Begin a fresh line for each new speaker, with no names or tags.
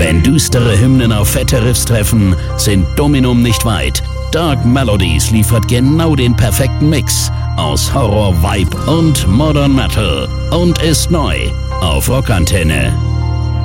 Wenn düstere Hymnen auf fette Riffs treffen, sind Dominum nicht weit. Dark Melodies liefert genau den perfekten Mix aus Horror, Vibe und Modern Metal und ist neu auf Rockantenne.